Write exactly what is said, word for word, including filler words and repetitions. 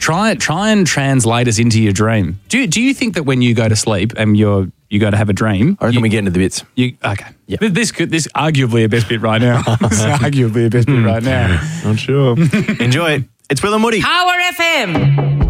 Try try and translate us into your dream. Do you, do you think that when you go to sleep and you're you go to have a dream, I reckon you, we get into the bits. You okay? Yeah. This could this arguably a best bit right now. This is arguably a best bit right now. Not sure. Enjoy it. It's Will and Woody. Power F M.